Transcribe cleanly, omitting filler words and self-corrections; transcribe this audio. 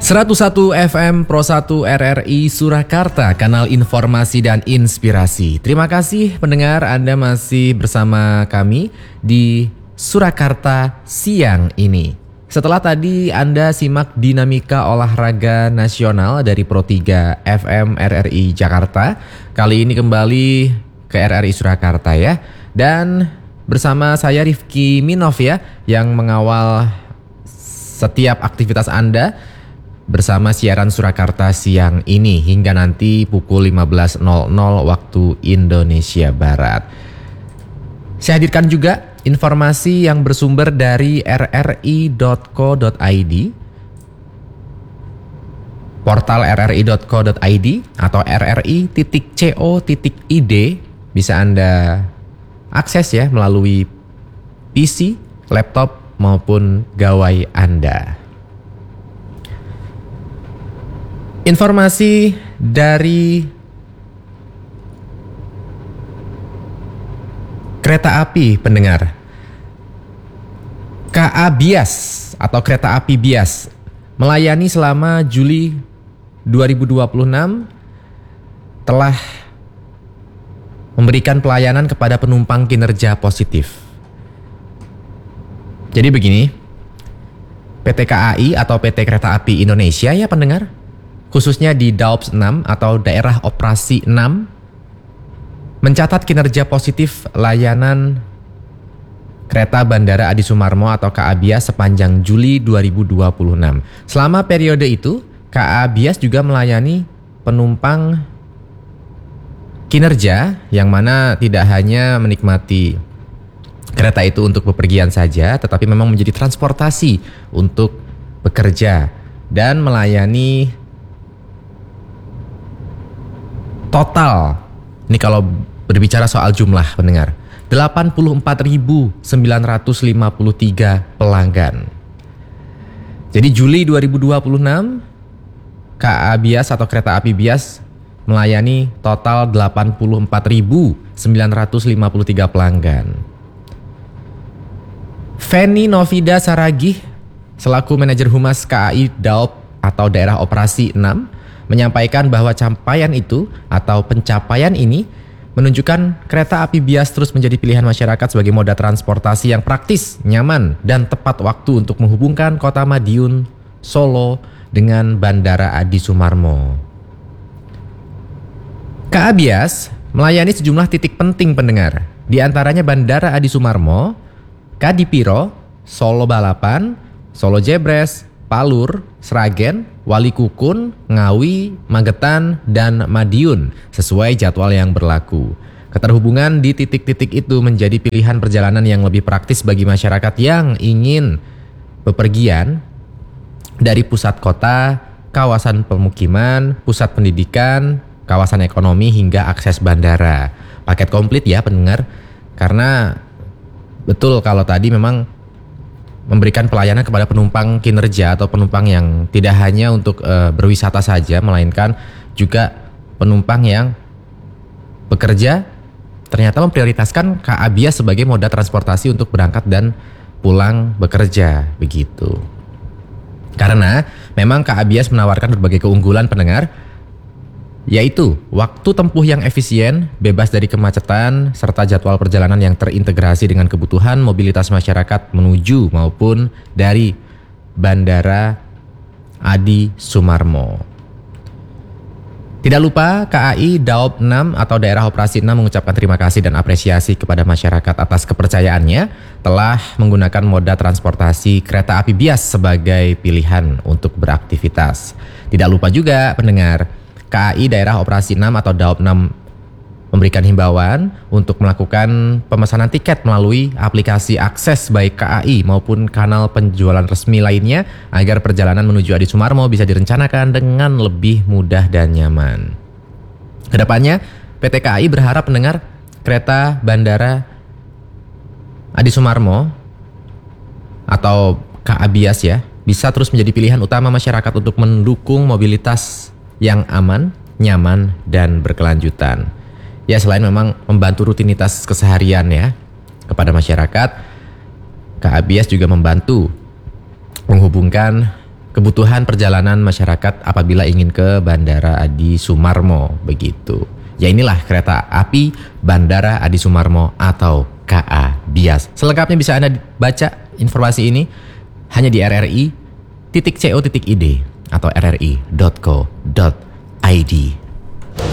101 FM Pro 1 RRI Surakarta, kanal informasi dan inspirasi. Terima kasih pendengar, Anda masih bersama kami di Surakarta siang ini. Setelah tadi Anda simak dinamika olahraga nasional dari Pro 3 FM RRI Jakarta, kali ini kembali ke RRI Surakarta ya. Dan bersama saya Rifki Minov ya, yang mengawal setiap aktivitas Anda bersama siaran Surakarta siang ini hingga nanti pukul 15.00 waktu Indonesia Barat. Saya hadirkan juga informasi yang bersumber dari rri.co.id, portal rri.co.id atau rri.co.id, bisa Anda akses ya melalui PC, laptop maupun gawai Anda. Informasi dari kereta api pendengar. KA Bias atau kereta api Bias melayani selama Juli 2026 telah memberikan pelayanan kepada penumpang kinerja positif. Jadi begini, PT KAI atau PT Kereta Api Indonesia ya pendengar, khususnya di Daops 6 atau Daerah Operasi 6, mencatat kinerja positif layanan kereta Bandara Adi Sumarmo atau KA Bias sepanjang Juli 2026. Selama periode itu, KA Bias juga melayani penumpang kinerja yang mana tidak hanya menikmati kereta itu untuk bepergian saja, tetapi memang menjadi transportasi untuk bekerja dan melayani total, ini kalau berbicara soal jumlah pendengar, 84.953 pelanggan. Jadi Juli 2026, KA Bias atau Kereta Api Bias melayani total 84.953 pelanggan. Feni Novida Saragih, selaku manajer humas KAI Daop atau Daerah Operasi 6, menyampaikan bahwa pencapaian ini menunjukkan kereta api Bias terus menjadi pilihan masyarakat sebagai moda transportasi yang praktis, nyaman, dan tepat waktu untuk menghubungkan kota Madiun, Solo dengan Bandara Adi Sumarmo. KA Bias melayani sejumlah titik penting pendengar, di antaranya Bandara Adi Sumarmo, Kadipiro, Solo Balapan, Solo Jebres, Palur, Sragen, Walikukun, Ngawi, Magetan, dan Madiun sesuai jadwal yang berlaku. Keterhubungan di titik-titik itu menjadi pilihan perjalanan yang lebih praktis bagi masyarakat yang ingin bepergian dari pusat kota, kawasan pemukiman, pusat pendidikan, kawasan ekonomi hingga akses bandara. Paket komplit ya pendengar, karena betul kalau tadi memang memberikan pelayanan kepada penumpang kinerja atau penumpang yang tidak hanya untuk berwisata saja, melainkan juga penumpang yang bekerja ternyata memprioritaskan KA Bias sebagai moda transportasi untuk berangkat dan pulang bekerja, begitu. Karena memang KA Bias menawarkan berbagai keunggulan pendengar, yaitu waktu tempuh yang efisien, bebas dari kemacetan, serta jadwal perjalanan yang terintegrasi dengan kebutuhan mobilitas masyarakat menuju maupun dari Bandara Adi Sumarmo. Tidak lupa KAI Daop 6 atau Daerah Operasi 6 mengucapkan terima kasih dan apresiasi kepada masyarakat atas kepercayaannya telah menggunakan moda transportasi kereta api Bias sebagai pilihan untuk beraktivitas. Tidak lupa juga pendengar, KAI Daerah Operasi 6 atau Daop 6 memberikan himbauan untuk melakukan pemesanan tiket melalui aplikasi akses baik KAI maupun kanal penjualan resmi lainnya agar perjalanan menuju Adi Sumarmo bisa direncanakan dengan lebih mudah dan nyaman. Kedepannya, PT KAI berharap pendengar kereta Bandara Adi Sumarmo atau KA Bias ya bisa terus menjadi pilihan utama masyarakat untuk mendukung mobilitas yang aman, nyaman, dan berkelanjutan. Ya, selain memang membantu rutinitas keseharian ya kepada masyarakat, KA Bias juga membantu menghubungkan kebutuhan perjalanan masyarakat apabila ingin ke Bandara Adi Sumarmo begitu. Ya inilah kereta api Bandara Adi Sumarmo atau KA Bias. Selengkapnya bisa Anda baca informasi ini hanya di rri.co.id atau rri.co.id.